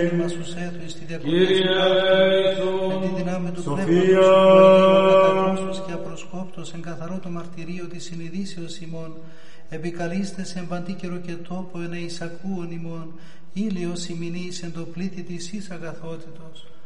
μας ους έτου εις τη διακοπή με τη δυνάμει του πνεύματος καταγνώστος και απροσκόπτος εν καθαρό το μαρτυρίο της συνειδήσεως ημών, επικαλείστε σε εμπαντή καιρο και τόπο εν εισακούων ημών, ήλιος ημινής εν το πλήτη της εις αγαθότητος.